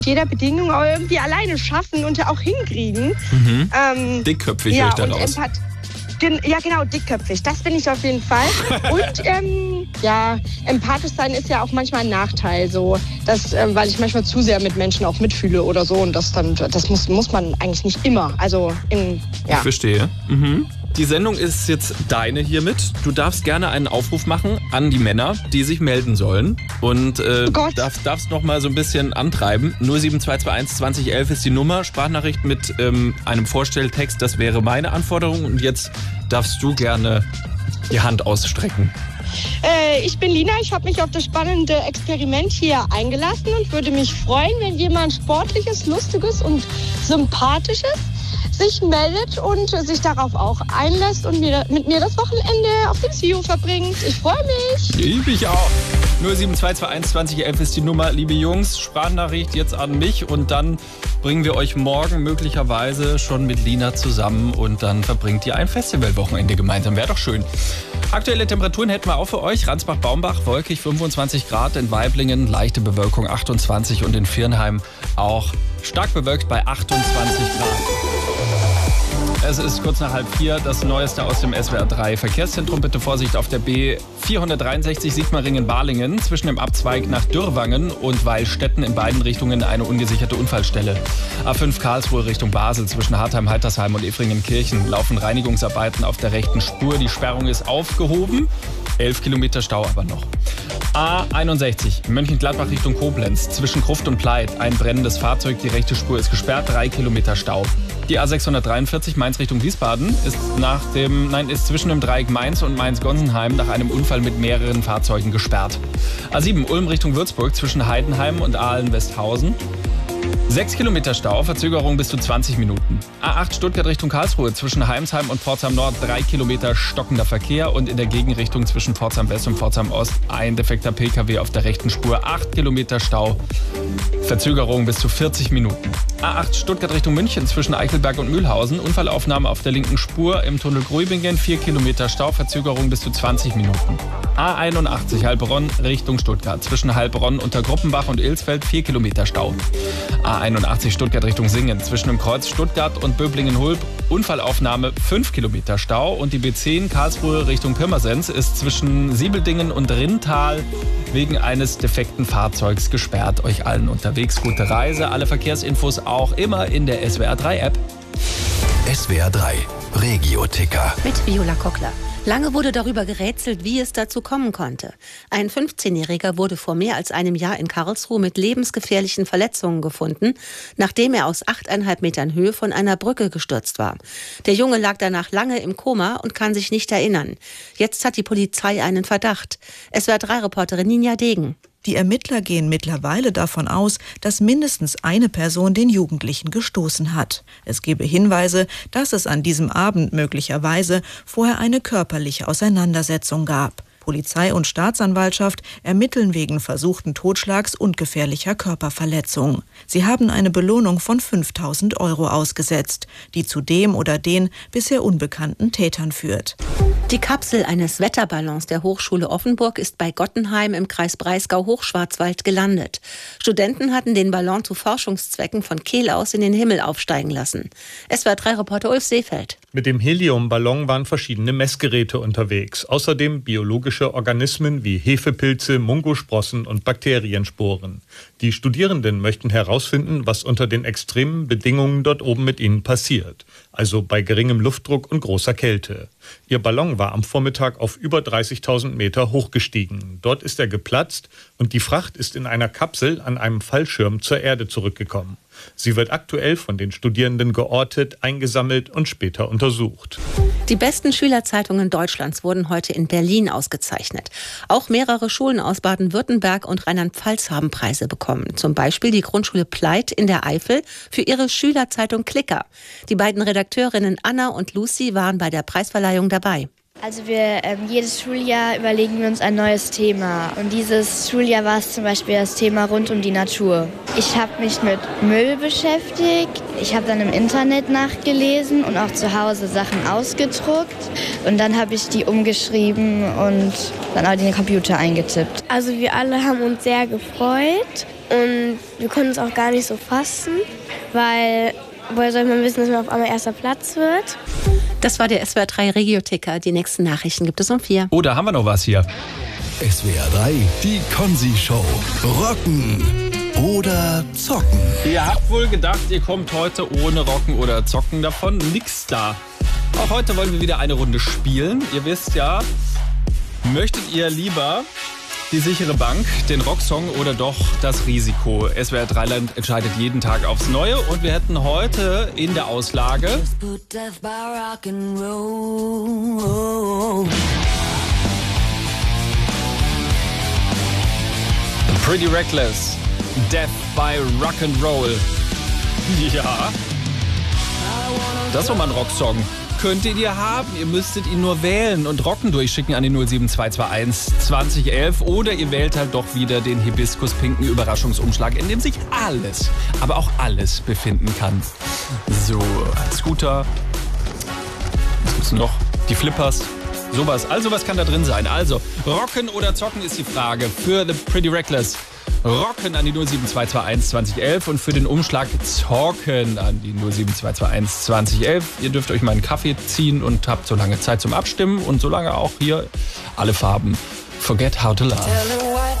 jeder Bedingung auch irgendwie alleine schaffen und ja auch hinkriegen. Dickköpfig höre ich da raus. Ja, genau, dickköpfig. Das bin ich auf jeden Fall. Und empathisch sein ist ja auch manchmal ein Nachteil, so, dass, weil ich manchmal zu sehr mit Menschen auch mitfühle oder so. Und das muss man eigentlich nicht immer. Also Ich verstehe. Die Sendung ist jetzt deine hiermit. Du darfst gerne einen Aufruf machen an die Männer, die sich melden sollen. Und darfst noch mal so ein bisschen antreiben. 07221 2011 ist die Nummer. Sprachnachricht mit einem Vorstelltext, das wäre meine Anforderung. Und jetzt darfst du gerne die Hand ausstrecken. Ich bin Lina, ich habe mich auf das spannende Experiment hier eingelassen und würde mich freuen, wenn jemand Sportliches, Lustiges und Sympathisches sich meldet und sich darauf auch einlässt und mit mir das Wochenende auf dem Zio verbringt. Ich freue mich. Ich auch. 07221 2011 ist die Nummer. Liebe Jungs, Sprachnachricht jetzt an mich und dann bringen wir euch morgen möglicherweise schon mit Lina zusammen und dann verbringt ihr ein Festivalwochenende gemeinsam. Wäre doch schön. Aktuelle Temperaturen hätten wir auch für euch. Ransbach-Baumbach, wolkig 25 Grad, in Waiblingen leichte Bewölkung 28 und in Viernheim auch stark bewölkt bei 28 Grad. Es ist kurz nach 3:30, das Neueste aus dem SWR 3 Verkehrszentrum. Bitte Vorsicht auf der B463 Sigmaringen-Balingen zwischen dem Abzweig nach Dürrwangen und Weilstetten in beiden Richtungen eine ungesicherte Unfallstelle. A5 Karlsruhe Richtung Basel zwischen Hartheim, Heitersheim und Efringenkirchen laufen Reinigungsarbeiten auf der rechten Spur. Die Sperrung ist aufgehoben, 11 Kilometer Stau aber noch. A61 Mönchengladbach Richtung Koblenz zwischen Gruft und Pleit ein brennendes Fahrzeug, die rechte Spur ist gesperrt, 3 Kilometer Stau. Die A643 Mainz Richtung Wiesbaden ist zwischen dem Dreieck Mainz und Mainz-Gonsenheim nach einem Unfall mit mehreren Fahrzeugen gesperrt. A7 Ulm Richtung Würzburg zwischen Heidenheim und Aalen-Westhausen. 6 Kilometer Stau, Verzögerung bis zu 20 Minuten. A8 Stuttgart Richtung Karlsruhe zwischen Heimsheim und Pforzheim Nord 3 Kilometer stockender Verkehr und in der Gegenrichtung zwischen Pforzheim West und Pforzheim Ost ein defekter Pkw auf der rechten Spur. 8 Kilometer Stau, Verzögerung bis zu 40 Minuten. A8 Stuttgart Richtung München zwischen Eichelberg und Mühlhausen. Unfallaufnahme auf der linken Spur im Tunnel Gruibingen. 4 Kilometer Stau, Verzögerung bis zu 20 Minuten. A81 Heilbronn Richtung Stuttgart zwischen Heilbronn unter Gruppenbach und Ilsfeld 4 Kilometer Stau. A81 Stuttgart Richtung Singen zwischen dem Kreuz Stuttgart und Böblingen-Hulb. Unfallaufnahme 5 Kilometer Stau. Und die B10 Karlsruhe Richtung Pirmasens ist zwischen Siebeldingen und Rintal wegen eines defekten Fahrzeugs gesperrt. Euch allen unterwegs gute Reise. Alle Verkehrsinfos auch immer in der SWR 3 App. SWR 3 Regio-Ticker. Mit Viola Kockler. Lange wurde darüber gerätselt, wie es dazu kommen konnte. Ein 15-Jähriger wurde vor mehr als einem Jahr in Karlsruhe mit lebensgefährlichen Verletzungen gefunden, nachdem er aus 8,5 Metern Höhe von einer Brücke gestürzt war. Der Junge lag danach lange im Koma und kann sich nicht erinnern. Jetzt hat die Polizei einen Verdacht. SWR3-Reporterin Ninja Degen. Die Ermittler gehen mittlerweile davon aus, dass mindestens eine Person den Jugendlichen gestoßen hat. Es gebe Hinweise, dass es an diesem Abend möglicherweise vorher eine körperliche Auseinandersetzung gab. Polizei und Staatsanwaltschaft ermitteln wegen versuchten Totschlags und gefährlicher Körperverletzung. Sie haben eine Belohnung von 5.000 € ausgesetzt, die zu dem oder den bisher unbekannten Tätern führt. Die Kapsel eines Wetterballons der Hochschule Offenburg ist bei Gottenheim im Kreis Breisgau-Hochschwarzwald gelandet. Studenten hatten den Ballon zu Forschungszwecken von Kehl aus in den Himmel aufsteigen lassen. SWR3-Reporter Ulf Seefeld. Mit dem Heliumballon waren verschiedene Messgeräte unterwegs. Außerdem biologische Organismen wie Hefepilze, Mungosprossen und Bakteriensporen. Die Studierenden möchten herausfinden, was unter den extremen Bedingungen dort oben mit ihnen passiert. Also bei geringem Luftdruck und großer Kälte. Ihr Ballon war am Vormittag auf über 30.000 Meter hochgestiegen. Dort ist er geplatzt und die Fracht ist in einer Kapsel an einem Fallschirm zur Erde zurückgekommen. Sie wird aktuell von den Studierenden geortet, eingesammelt und später untersucht. Die besten Schülerzeitungen Deutschlands wurden heute in Berlin ausgezeichnet. Auch mehrere Schulen aus Baden-Württemberg und Rheinland-Pfalz haben Preise bekommen. Zum Beispiel die Grundschule Pleit in der Eifel für ihre Schülerzeitung Klicker. Die beiden Redakteurinnen Anna und Lucy waren bei der Preisverleihung dabei. Also jedes Schuljahr überlegen wir uns ein neues Thema. Und dieses Schuljahr war es zum Beispiel das Thema rund um die Natur. Ich habe mich mit Müll beschäftigt. Ich habe dann im Internet nachgelesen und auch zu Hause Sachen ausgedruckt. Und dann habe ich die umgeschrieben und dann auch in den Computer eingetippt. Also wir alle haben uns sehr gefreut. Und wir konnten es auch gar nicht so fassen, weil woher soll man wissen, dass man auf einmal erster Platz wird? Das war der SWR 3 Regio-Ticker. Die nächsten Nachrichten gibt es um 4. Oh, da haben wir noch was hier. SWR 3, die Konzi-Show. Rocken oder zocken? Ihr habt wohl gedacht, ihr kommt heute ohne Rocken oder Zocken davon. Nix da. Auch heute wollen wir wieder eine Runde spielen. Ihr wisst ja, möchtet ihr lieber die sichere Bank, den Rocksong oder doch das Risiko? SWR 3 Land entscheidet jeden Tag aufs Neue und wir hätten heute in der Auslage Pretty Reckless, Death by Rock'n'Roll. Ja, das ist doch mal ein Rocksong. Könntet ihr haben, ihr müsstet ihn nur wählen und Rocken durchschicken an die 07221 2011 oder ihr wählt halt doch wieder den Hibiskus-pinken Überraschungsumschlag, in dem sich alles, aber auch alles befinden kann. So, ein Scooter, was gibt's noch? Die Flippers, sowas, all sowas kann da drin sein. Also, Rocken oder Zocken ist die Frage für The Pretty Reckless. Rocken an die 07221 2011 und für den Umschlag Zocken an die 07221 2011. Ihr dürft euch mal einen Kaffee ziehen und habt so lange Zeit zum Abstimmen und so lange auch hier alle Farben. Forget how to love.